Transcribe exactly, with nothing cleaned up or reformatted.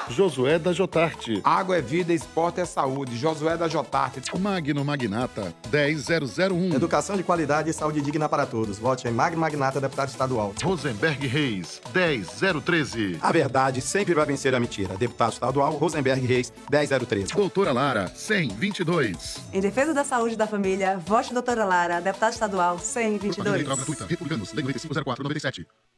Josué da Jotarte. Água é vida, esporte é saúde. Josué da Jotarte. Magno Magnata, dez mil um. Educação de qualidade e saúde digna para todos. Vote em Magno Magnata, deputado estadual. Rosenberg Reis, dez mil treze. A verdade sempre vai vencer a mentira. Deputado estadual, Rosenberg Reis, dez mil treze. Doutora Lara, cem e vinte e dois. Em defesa da saúde da família, vote doutora Lara, deputada estadual cem e vinte e dois. Republicanos, Lei noventa e cinco zero quatro noventa e sete.